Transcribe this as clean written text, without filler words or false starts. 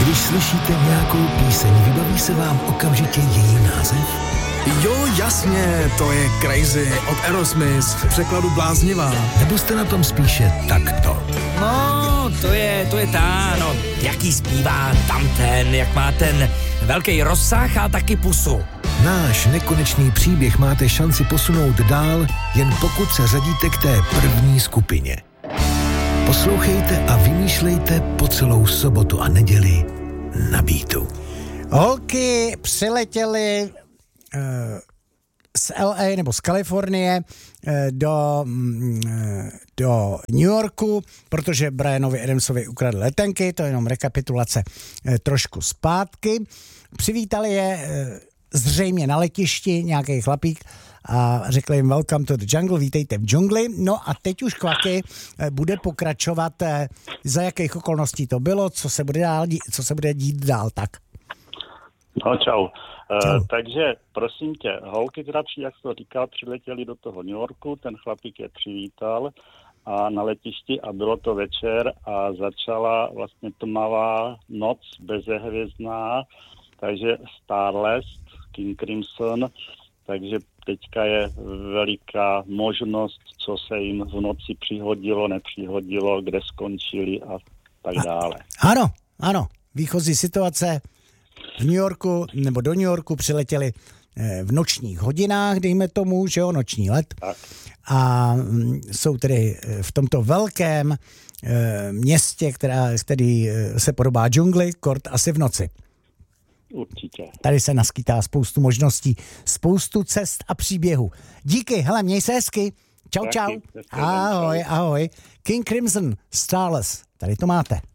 Když slyšíte nějakou píseň, vybaví se vám okamžitě její název? Jo, jasně, to je Crazy od Aerosmith, v překladu bláznivá. Nebo jste na tom spíše takto? No, to je ta, jaký zpívá tamten, jak má ten velký rozsah a taky pusu. Náš nekonečný příběh máte šanci posunout dál, jen pokud se řadíte k té první skupině. Poslouchejte a vymýšlejte po celou sobotu a neděli na Beatu. Holky přiletěly z LA nebo z Kalifornie do New Yorku, protože Brianovi Adamsovi ukradl letenky, to je jenom rekapitulace trošku zpátky. Přivítali je zřejmě na letišti nějaký chlapík a řekli jim welcome to the jungle, vítejte v džungli. No a teď už Kvaky bude pokračovat, za jakých okolností to bylo, co se bude dít dál, tak. No čau. Takže prosím tě, holky teda, jak jsi to říkal, přiletěli do toho New Yorku, ten chlapík je přivítal a na letišti a bylo to večer a začala vlastně tmavá noc bezehvězdná, takže Starless, King Crimson, takže teďka je veliká možnost, co se jim v noci přihodilo, nepřihodilo, kde skončili a tak dále. Ano, výchozí situace v New Yorku, nebo do New Yorku přiletěli v nočních hodinách, dejme tomu, že jo, noční let. Tak. A jsou tedy v tomto velkém městě, který se podobá džungli, kort asi v noci. Určitě. Tady se naskýtá spoustu možností, spoustu cest a příběhů. Díky, hele, měj se hezky. Čau. Ahoj. King Crimson, Starless, tady to máte.